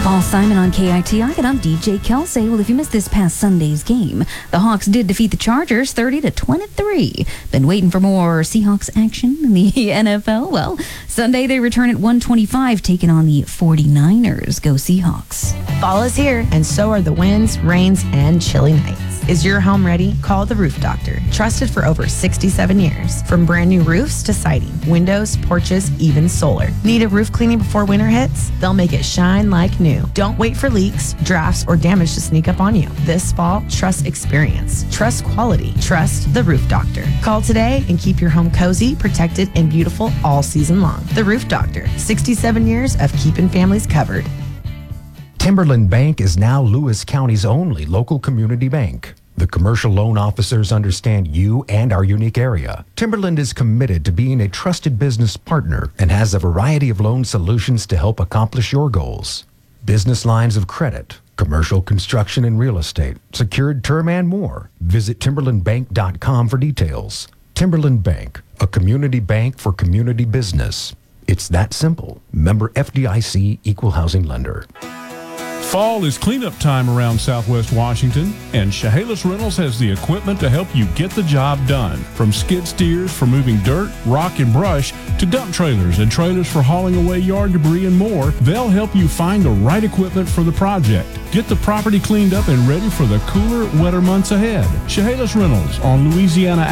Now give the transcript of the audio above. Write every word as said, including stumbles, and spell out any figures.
Paul Simon on K I T I, and I'm D J Kelsey. Well, if you missed this past Sunday's game, the Hawks did defeat the Chargers thirty to twenty-three. Been waiting for more Seahawks action in the N F L? Well, Sunday they return at one twenty-five, taking on the forty-niners. Go Seahawks. Fall is here, and so are the winds, rains, and chilly nights. Is your home ready? Call the Roof Doctor. Trusted for over sixty-seven years. From brand new roofs to siding, windows, porches, even solar. Need a roof cleaning before winter hits? They'll make it shine like new. Don't wait for leaks, drafts, or damage to sneak up on you. This fall, trust experience. Trust quality. Trust the Roof Doctor. Call today and keep your home cozy, protected, and beautiful all season long. The Roof Doctor. sixty-seven years of keeping families covered. Timberland Bank is now Lewis County's only local community bank. The commercial loan officers understand you and our unique area. Timberland is committed to being a trusted business partner and has a variety of loan solutions to help accomplish your goals. Business lines of credit, commercial construction and real estate, secured term, and more. Visit timberland bank dot com for details. Timberland Bank, a community bank for community business. It's that simple. Member F D I C, Equal Housing Lender. Fall is cleanup time around Southwest Washington, and Chehalis Rentals has the equipment to help you get the job done. From skid steers for moving dirt, rock, and brush, to dump trailers and trailers for hauling away yard debris and more, they'll help you find the right equipment for the project. Get the property cleaned up and ready for the cooler, wetter months ahead. Chehalis Rentals on Louisiana